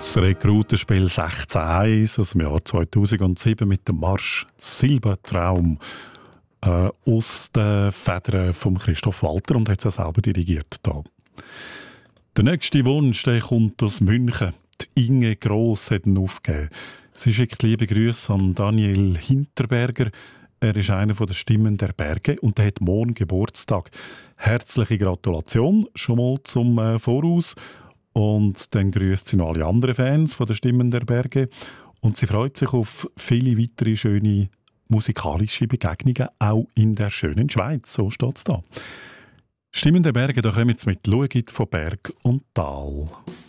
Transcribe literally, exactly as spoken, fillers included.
Das Rekrutenspiel sechzehn eins aus dem Jahr zweitausendsieben mit dem Marsch «Silbertraum» äh, aus den Federn von Christoph Walter und hat es auch selber dirigiert. Da. Der nächste Wunsch der kommt aus München. Die Inge Gross hat ihn aufgegeben. Sie schickt liebe Grüße an Daniel Hinterberger. Er ist einer der Stimmen der Berge und er hat morgen Geburtstag. Herzliche Gratulation schon mal zum äh, Voraus. Und dann grüßt sie noch alle anderen Fans von der Stimmen der Berge. Und sie freut sich auf viele weitere schöne musikalische Begegnungen, auch in der schönen Schweiz. So steht es da. Stimmen der Berge, da kommen wir mit «Schau von Berg und Tal».